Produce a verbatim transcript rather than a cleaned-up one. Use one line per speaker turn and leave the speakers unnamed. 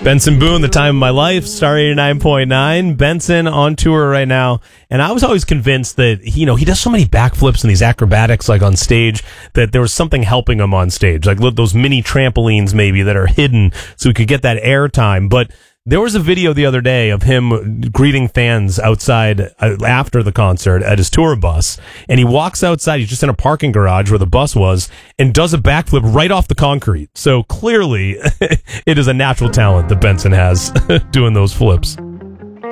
Benson Boone, The Time of My Life, Star eighty-nine point nine. Benson on tour right now. And I was always convinced that, you know, he does so many backflips and these acrobatics like on stage that there was something helping him on stage. Like those mini trampolines maybe that are hidden so he could get that air time. But there was a video the other day of him greeting fans outside uh, after the concert at his tour bus, and he walks outside. He's just in a parking garage where the bus was and does a backflip right off the concrete. So clearly it is a natural talent that Benson has doing those flips.